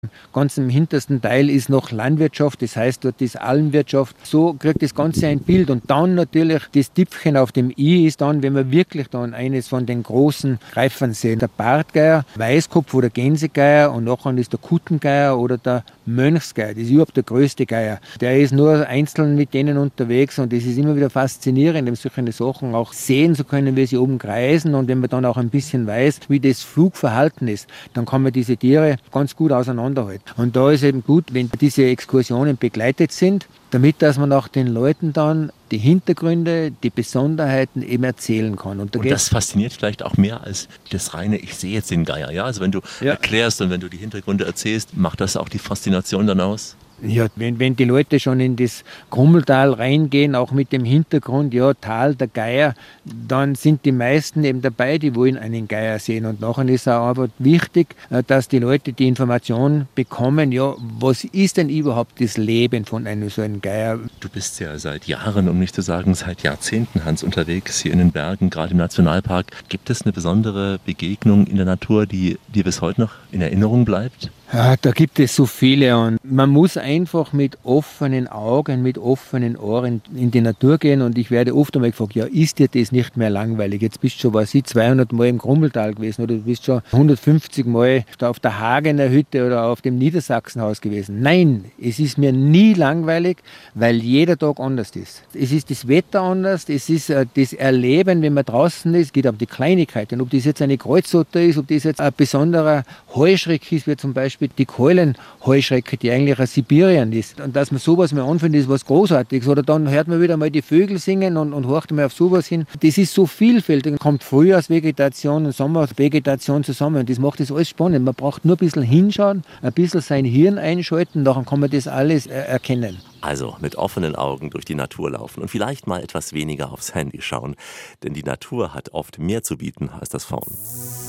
Ganz im hintersten Teil ist noch Landwirtschaft, das heißt, dort ist Almwirtschaft. So kriegt das Ganze ein Bild. Und dann natürlich das Tippchen auf dem I ist dann, wenn wir wirklich dann eines von den großen Greifern sehen. Der Bartgeier, Weißkopf oder Gänsegeier und nachher ist der Kuttengeier oder der Mönchsgeier. Das ist überhaupt der größte Geier. Der ist nur einzeln mit denen unterwegs und es ist immer wieder faszinierend, solche Sachen auch sehen zu können, wie sie oben kreisen. Und wenn man dann auch ein bisschen weiß, wie das Flugverhalten ist, dann kann man diese Tiere ganz gut auseinanderhalten. Und da ist eben gut, wenn diese Exkursionen begleitet sind, damit dass man auch den Leuten dann die Hintergründe, die Besonderheiten eben erzählen kann. Und das fasziniert vielleicht auch mehr als das reine, ich sehe jetzt den Geier. Ja? Also wenn du erklärst und wenn du die Hintergründe erzählst, macht das auch die Faszination dann aus? Ja, wenn die Leute schon in das Krummeltal reingehen, auch mit dem Hintergrund, ja, Tal der Geier, dann sind die meisten eben dabei, die wollen einen Geier sehen. Und nachher ist auch einfach wichtig, dass die Leute die Information bekommen, ja, was ist denn überhaupt das Leben von einem so einem Geier? Du bist ja seit Jahren, um nicht zu sagen seit Jahrzehnten, Hans, unterwegs hier in den Bergen, gerade im Nationalpark. Gibt es eine besondere Begegnung in der Natur, die dir bis heute noch in Erinnerung bleibt? Ja, da gibt es so viele und man muss einfach mit offenen Augen, mit offenen Ohren in die Natur gehen und ich werde oft einmal gefragt, ja, ist dir das nicht mehr langweilig? Jetzt bist du schon, 200 Mal im Krummeltal gewesen oder du bist schon 150 Mal da auf der Hagener Hütte oder auf dem Niedersachsenhaus gewesen. Nein, es ist mir nie langweilig, weil jeder Tag anders ist. Es ist das Wetter anders, es ist das Erleben, wenn man draußen ist, geht um die Kleinigkeiten, ob das jetzt eine Kreuzotter ist, ob das jetzt ein besonderer Heuschreck ist, wie zum Beispiel die Keulenheuschrecke, die eigentlich aus Sibirien ist. Und dass man sowas mal anfindet, ist was Großartiges. Oder dann hört man wieder mal die Vögel singen und horcht mal auf sowas hin. Das ist so vielfältig. Kommt Frühjahrsvegetation und Sommervegetation zusammen. Und das macht das alles spannend. Man braucht nur ein bisschen hinschauen, ein bisschen sein Hirn einschalten, dann kann man das alles erkennen. Also mit offenen Augen durch die Natur laufen und vielleicht mal etwas weniger aufs Handy schauen. Denn die Natur hat oft mehr zu bieten als das Phone.